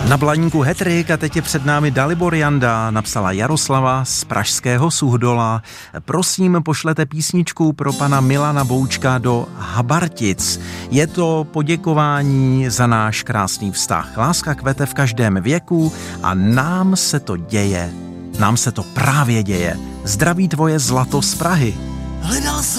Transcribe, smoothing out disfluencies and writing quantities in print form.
Na Blaníku hat-trick a teď je před námi Dalibor Janda, napsala Jaroslava z pražského Suchdola. Prosím, pošlete písničku pro pana Milana Boučka do Habartic. Je to poděkování za náš krásný vztah. Láska kvete v každém věku a nám se to děje. Nám se to právě děje. Zdraví tvoje zlato z Prahy.